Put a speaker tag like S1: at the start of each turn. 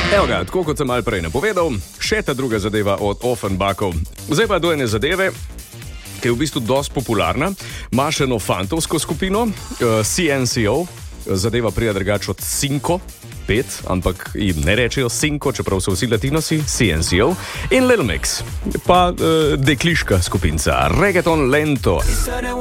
S1: Evo ga, tako kot sem malo prej napovedal, še ta druga zadeva od Offenbachov. Zdaj pa do ene zadeve, ki je v bistvu dosti popularna. Imaš eno fantovsko skupino, CNCO, zadeva prija drugače od Cinco, 5, ampak jim ne rečejo Cinco, čeprav so vsi latinosi, CNCO, in Little Mix, pa dekliška skupinca, Reggaeton Lento.